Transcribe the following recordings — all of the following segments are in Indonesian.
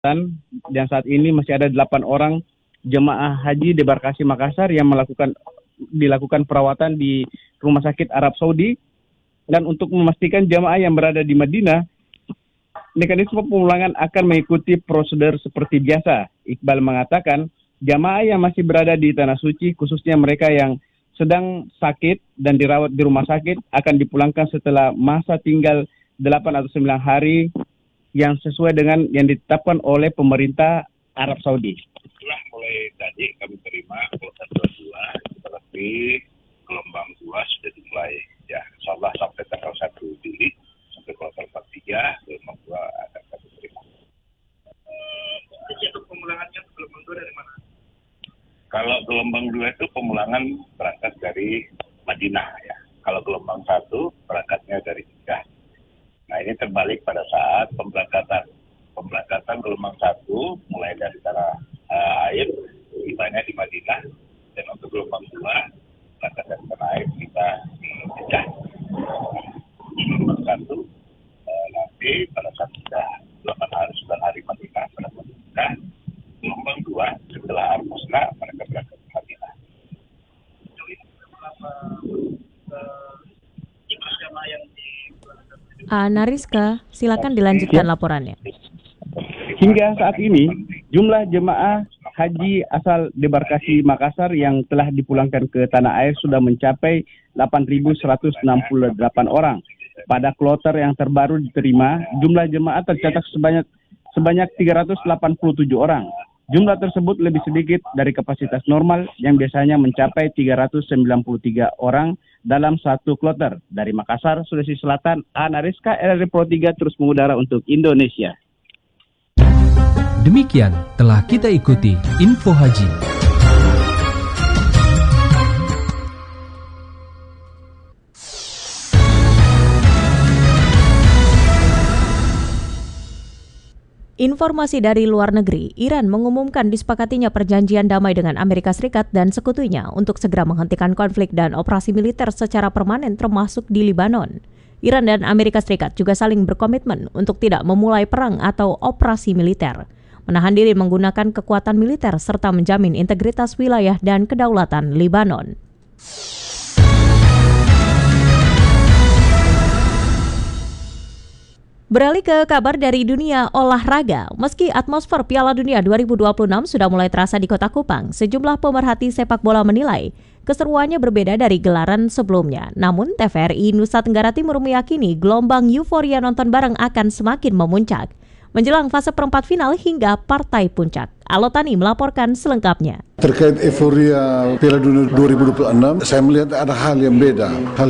dan saat ini masih ada 8 orang jemaah haji debarkasi Makassar yang dilakukan perawatan di Rumah Sakit Arab Saudi. Dan untuk memastikan jemaah yang berada di Madinah, mekanisme pemulangan akan mengikuti prosedur seperti biasa. Iqbal mengatakan, jemaah yang masih berada di Tanah Suci, khususnya mereka yang sedang sakit dan dirawat di rumah sakit, akan dipulangkan setelah masa tinggal 8 atau 9 hari yang sesuai dengan yang ditetapkan oleh pemerintah Arab Saudi. Itulah mulai tadi kami terima kloter 22, tetapi gelombang 2 sudah dimulai. Ya, insyaallah sampai tanggal 1 Juli sampai kloter 43, gelombang 2 akan kami terima. Jadi untuk pemulangannya gelombang 2 dari mana? Kalau gelombang 2 itu pemulangan berangkat dari Madinah ya. Kalau gelombang 1 berangkatnya dari Jeddah. Nah, ini terbalik pada saat pemberangkatan. Pemberangkatan gelombang 1 mulai dari tanah air, tibanya di Madinah. Dan untuk gelombang 2 berangkat dari tanah air, kita di Jeddah. Gelombang 1 nanti pada saat sudah 8 hari Madinah pada Madinah. Gelombang 2 setelah Armusna mereka berangkat ke Madinah. Nariska, silakan dilanjutkan laporannya. Hingga saat ini, jumlah jemaah haji asal debarkasi Makassar yang telah dipulangkan ke tanah air sudah mencapai 8.168 orang. Pada kloter yang terbaru diterima, jumlah jemaah tercatat sebanyak 387 orang. Jumlah tersebut lebih sedikit dari kapasitas normal yang biasanya mencapai 393 orang dalam satu kloter. Dari Makassar, Sulawesi Selatan, Nariska, RRI Pro 3 terus mengudara untuk Indonesia. Demikian telah kita ikuti Info Haji. Informasi dari luar negeri, Iran mengumumkan disepakatinya perjanjian damai dengan Amerika Serikat dan sekutunya untuk segera menghentikan konflik dan operasi militer secara permanen termasuk di Libanon. Iran dan Amerika Serikat juga saling berkomitmen untuk tidak memulai perang atau operasi militer, menahan diri menggunakan kekuatan militer serta menjamin integritas wilayah dan kedaulatan Libanon. Beralih ke kabar dari dunia olahraga, meski atmosfer Piala Dunia 2026 sudah mulai terasa di Kota Kupang, sejumlah pemerhati sepak bola menilai keseruannya berbeda dari gelaran sebelumnya. Namun, TVRI Nusa Tenggara Timur meyakini gelombang euforia nonton bareng akan semakin memuncak menjelang fase perempat final hingga partai puncak. Alotani melaporkan selengkapnya. Terkait euforia Piala Dunia 2026, saya melihat ada hal yang beda.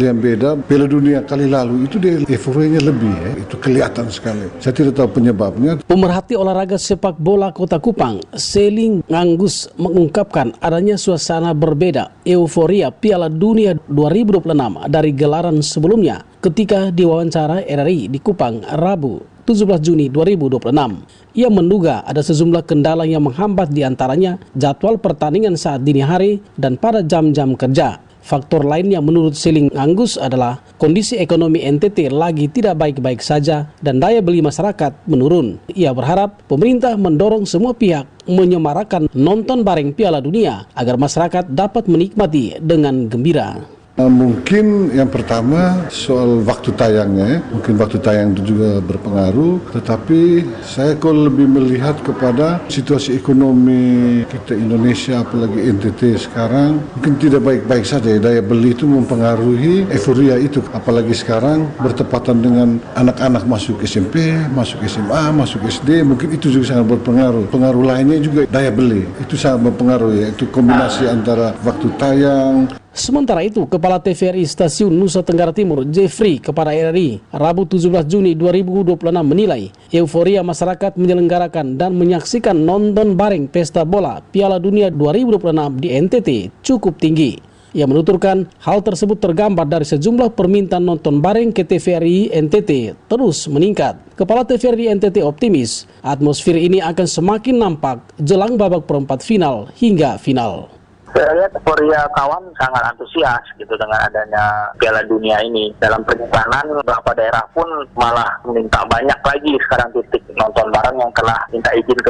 Piala Dunia kali lalu itu dia euforianya lebih itu kelihatan sekali. Saya tidak tahu penyebabnya. Pemerhati olahraga sepak bola Kota Kupang, Seling Nganggus mengungkapkan adanya suasana berbeda euforia Piala Dunia 2026 dari gelaran sebelumnya ketika diwawancara RRI di Kupang Rabu 17 Juni 2026. Ia menduga ada sejumlah kendala yang menghambat diantaranya jadwal pertandingan saat dini hari dan pada jam-jam kerja. Faktor lainnya menurut Seling Anggus adalah kondisi ekonomi NTT lagi tidak baik-baik saja dan daya beli masyarakat menurun. Ia berharap pemerintah mendorong semua pihak menyemarakan nonton bareng Piala Dunia agar masyarakat dapat menikmati dengan gembira. Mungkin yang pertama soal waktu tayangnya, mungkin waktu tayang itu juga berpengaruh, tetapi saya kok lebih melihat kepada situasi ekonomi kita Indonesia, apalagi NTT sekarang, mungkin tidak baik-baik saja. Daya beli itu mempengaruhi euforia itu, apalagi sekarang bertepatan dengan anak-anak masuk SMP, masuk SMA, masuk SD, mungkin itu juga sangat berpengaruh. Pengaruh lainnya juga daya beli, itu sangat berpengaruh, yaitu kombinasi antara waktu tayang. Sementara itu, Kepala TVRI Stasiun Nusa Tenggara Timur, Jeffrey, kepada RRI, Rabu 17 Juni 2026 menilai euforia masyarakat menyelenggarakan dan menyaksikan nonton bareng pesta bola Piala Dunia 2026 di NTT cukup tinggi. Ia menuturkan hal tersebut tergambar dari sejumlah permintaan nonton bareng ke TVRI NTT terus meningkat. Kepala TVRI NTT optimis atmosfer ini akan semakin nampak jelang babak perempat final hingga final. Saya lihat euforia kawan sangat antusias gitu dengan adanya Piala Dunia ini. Dalam perjalanan beberapa daerah pun malah minta banyak lagi sekarang titik nonton bareng yang telah minta izin ke